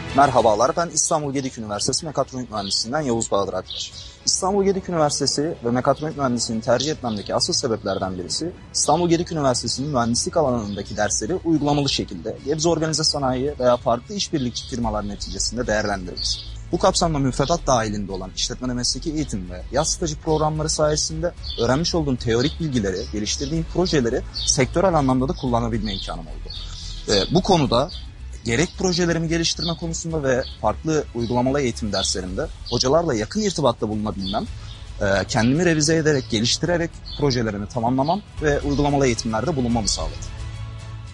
Merhabalar, ben İstanbul Gedik Üniversitesi Mekatronik Mühendisliğinden Yavuz Bahadır Aktaş. İstanbul Gedik Üniversitesi ve Mekatronik Mühendisliğini tercih etmemdeki asıl sebeplerden birisi, İstanbul Gedik Üniversitesi'nin mühendislik alanındaki dersleri uygulamalı şekilde Gebze Organize Sanayi veya farklı işbirlikçi firmalar neticesinde değerlendiririz. Bu kapsamda müfredat dahilinde olan işletmede mesleki eğitim ve yaz stajı programları sayesinde öğrenmiş olduğum teorik bilgileri, geliştirdiğim projeleri sektörel anlamda da kullanabilme imkanım oldu. Bu konuda gerek projelerimi geliştirme konusunda ve farklı uygulamalı eğitim derslerinde hocalarla yakın irtibatta bulunabilmem, kendimi revize ederek, geliştirerek projelerimi tamamlamam ve uygulamalı eğitimlerde bulunmamı sağladı.